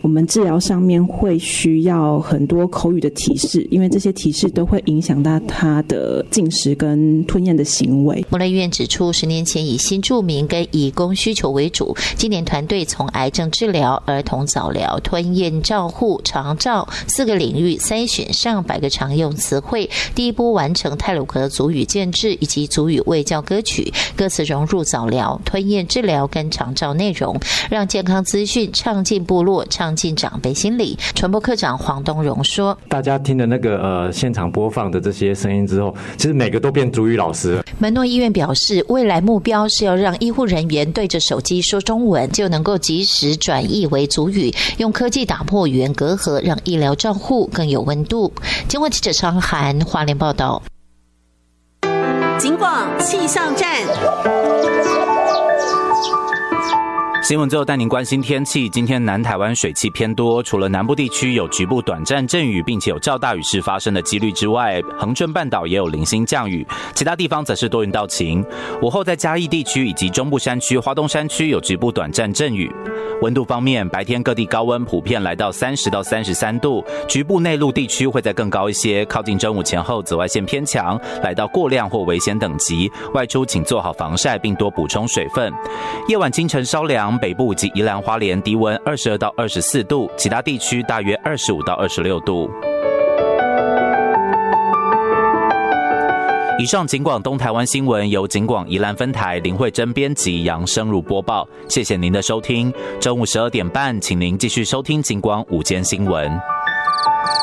我们治疗上面会需要很多口语的提示，因为这些提示都会影响到他的进食跟吞咽的行为。 摩勒医院指出，10年前以新住民跟移工需求为主，今年团队从癌症治疗、儿童早疗、吞咽照护、长照4个领域筛选上百个常用词汇，第一波完成太鲁阁族语建制以及族语卫教歌曲，歌词融入早疗、吞咽治疗跟长照内容，让健康资讯唱进部落，唱进长辈心里。传播科长黄东荣说， 大家听的那个现场播放的这些声音之后，其实每个都变族语老师了。 门诺医院表示，未来目标是要让医护人员对着手机说中文就能够及时转译为族语，用科技打破语言隔阂，让医疗照护更有温度。今晚记者张涵花莲报道。 警广气象站。 新闻最后带您关心天气。今天南台湾水汽偏多，除了南部地区有局部短暂阵雨，并且有较大雨势发生的几率之外，恒春半岛也有零星降雨，其他地方则是多云到晴。午后在嘉义地区以及中部山区、花东山区有局部短暂阵雨。温度方面，白天各地高温普遍来到30到33度，局部内陆地区会再更高一些。靠近中午前后，紫外线偏强，来到过量或危险等级，外出请做好防晒，并多补充水分。夜晚清晨稍凉，北部及宜兰花莲低温22到24度，其他地区大约25到26度。以上警广东台湾新闻由警广宜兰分台林慧珍编辑，杨生如播报。谢谢您的收听。中午12点半，请您继续收听警广午间新闻。